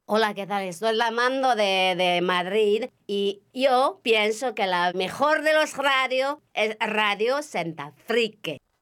Hola, ¿qué tal? Estoy llamando de Madrid y yo pienso que la mejor de los radios es Radio Santa Frique.